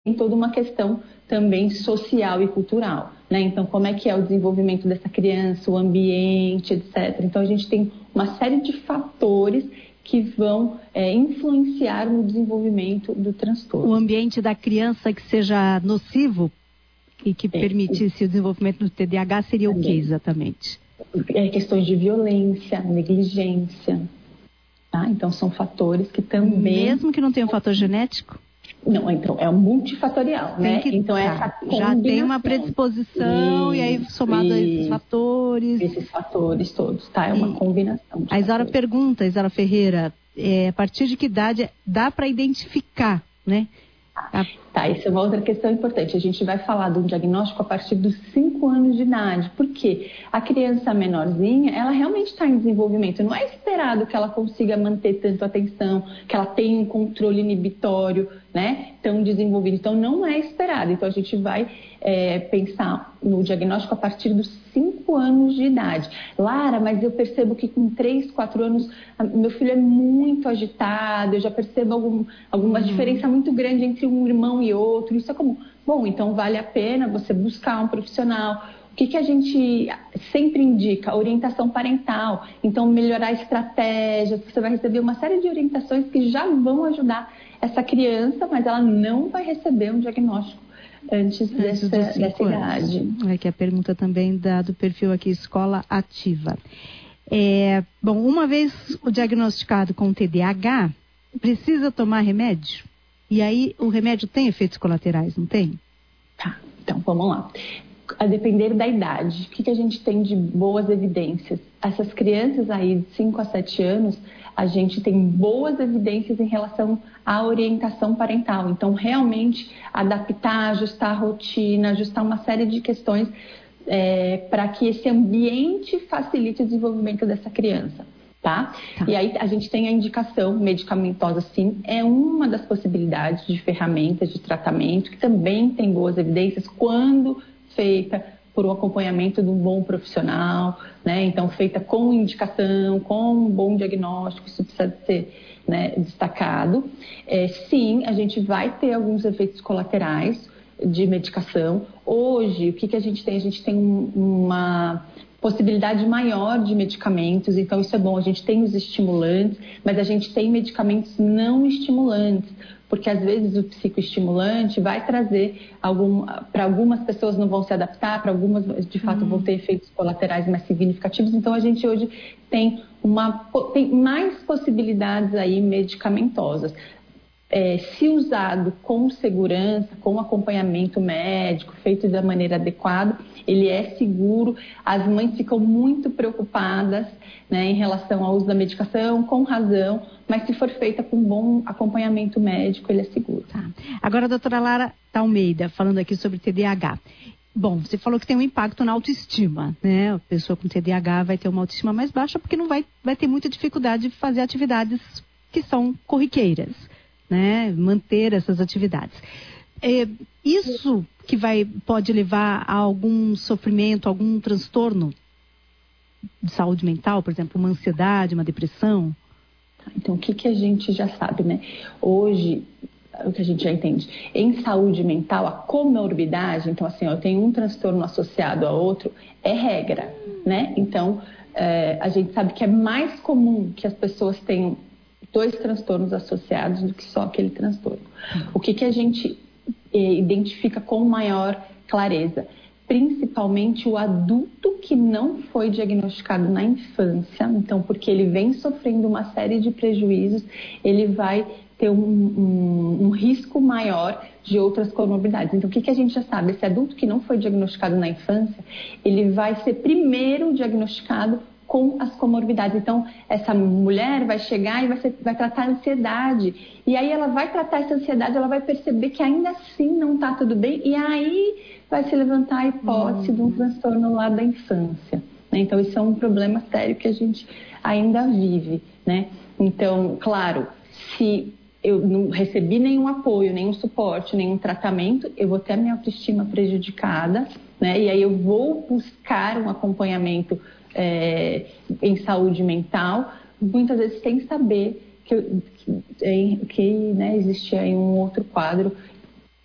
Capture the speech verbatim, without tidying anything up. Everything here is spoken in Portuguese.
toda uma questão também social e cultural, né? Então, como é que é o desenvolvimento dessa criança, o ambiente, etcétera. Então, a gente tem uma série de fatores que vão é, influenciar no desenvolvimento do transtorno. O ambiente da criança que seja nocivo e que é, permitisse o desenvolvimento do T D A H seria também. O que exatamente? É, questões de violência, negligência, tá? Então, são fatores que também... Mesmo que não tenha um fator genético? Não, então é multifatorial, tem né? Que, então tá, essa já tem uma predisposição e, e aí somado e, a esses fatores. Esses fatores todos, tá? É uma e, combinação. A Isaura pergunta, Isaura Ferreira, é, a partir de que idade dá para identificar, né? Tá. tá, essa é uma outra questão importante. A gente vai falar do diagnóstico a partir dos cinco anos de idade, porque a criança menorzinha, ela realmente está em desenvolvimento. Não é esperado que ela consiga manter tanto atenção, que ela tenha um controle inibitório, né, tão desenvolvido. Então, não é esperado. Então, a gente vai é, pensar no diagnóstico a partir dos cinco anos de idade. Lara, mas eu percebo que com três, quatro anos, meu filho é muito agitado, eu já percebo algum, alguma uhum. diferença muito grande entre um irmão e outro. Isso é comum. Bom, então vale a pena você buscar um profissional. O que, que a gente sempre indica? Orientação parental. Então, melhorar estratégias. Você vai receber uma série de orientações que já vão ajudar essa criança, mas ela não vai receber um diagnóstico antes, antes dessa, dessa idade. É que a pergunta também da, do perfil aqui, Escola Ativa. É, bom, uma vez o diagnosticado com T D A H, precisa tomar remédio? E aí o remédio tem efeitos colaterais, não tem? Tá, então vamos lá. A depender da idade, o que, que a gente tem de boas evidências? Essas crianças aí de cinco a sete anos, a gente tem boas evidências em relação à orientação parental. Então, realmente, adaptar, ajustar a rotina, ajustar uma série de questões é, para que esse ambiente facilite o desenvolvimento dessa criança. Tá? Tá. E aí a gente tem a indicação medicamentosa, sim, é uma das possibilidades de ferramentas de tratamento, que também tem boas evidências quando feita por um acompanhamento de um bom profissional, né? Então feita com indicação, com um bom diagnóstico, isso precisa ser, né, destacado. É, sim, a gente vai ter alguns efeitos colaterais de medicação. Hoje, o que, que a gente tem? A gente tem um, uma possibilidade maior de medicamentos, então isso é bom. A gente tem os estimulantes, mas a gente tem medicamentos não estimulantes, porque às vezes o psicoestimulante vai trazer algum, para algumas pessoas não vão se adaptar, para algumas de fato uhum. vão ter efeitos colaterais mais significativos. Então a gente hoje tem uma tem mais possibilidades aí medicamentosas. É, se usado com segurança, com acompanhamento médico, feito da maneira adequada, ele é seguro. As mães ficam muito preocupadas, né, em relação ao uso da medicação, com razão, mas se for feita com bom acompanhamento médico, ele é seguro. Tá. Agora, a doutora Lara Almeida, falando aqui sobre T D A H. Bom, você falou que tem um impacto na autoestima, né? A pessoa com T D A H vai ter uma autoestima mais baixa porque não vai, vai ter muita dificuldade de fazer atividades que são corriqueiras, né? Manter essas atividades. É, isso que vai, pode levar a algum sofrimento, algum transtorno de saúde mental, por exemplo, uma ansiedade, uma depressão? Então, o que, que a gente já sabe, né? Hoje, o que a gente já entende, em saúde mental, a comorbidade, então assim, ó, eu tenho um transtorno associado a outro, é regra, né? Então, é, a gente sabe que é mais comum que as pessoas tenham dois transtornos associados do que só aquele transtorno. O que, que a gente eh, identifica com maior clareza? Principalmente o adulto que não foi diagnosticado na infância, então porque ele vem sofrendo uma série de prejuízos, ele vai ter um, um, um risco maior de outras comorbidades. Então, o que, que a gente já sabe? Esse adulto que não foi diagnosticado na infância, ele vai ser primeiro diagnosticado com as comorbidades. Então, essa mulher vai chegar e vai, ser, vai tratar a ansiedade. E aí ela vai tratar essa ansiedade, ela vai perceber que ainda assim não está tudo bem. E aí vai se levantar a hipótese uhum. de um transtorno lá da infância, né? Então, isso é um problema sério que a gente ainda vive, né? Então, claro, se eu não recebi nenhum apoio, nenhum suporte, nenhum tratamento, eu vou ter a minha autoestima prejudicada, né? E aí eu vou buscar um acompanhamento É, em saúde mental, muitas vezes sem saber que, que, que né, existe aí um outro quadro